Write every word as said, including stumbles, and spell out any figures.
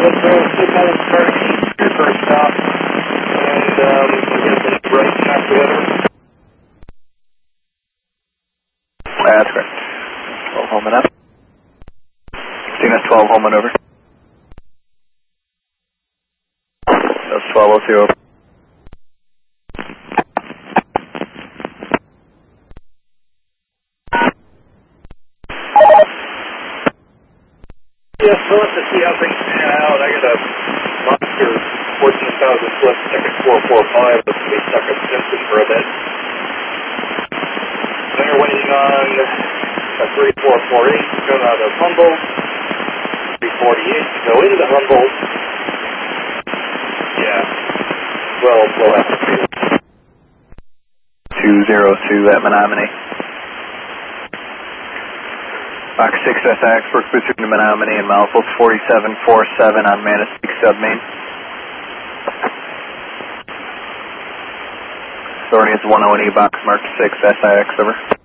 Yes, sir. Signal is starting east here for a stop. And, um, I guess it's right back together. That's correct. twelve homing up. C N S twelve homing over. That's twelve oh two. Yes, so let's just see how things pan out. I got a monster fourteen thousand foot second four four five that's going to be stuck at Simpson for a bit. Then you're waiting on a three four four eight to come out of Humboldt. three forty-eight to go into Humboldt. Yeah. Well, we'll have to see it. two zero two at Menominee. Fox six S I X works between Menominee and Milepost forty-seven forty-seven on Manistee Submain. Authority is one oh one E box mark six S I X over.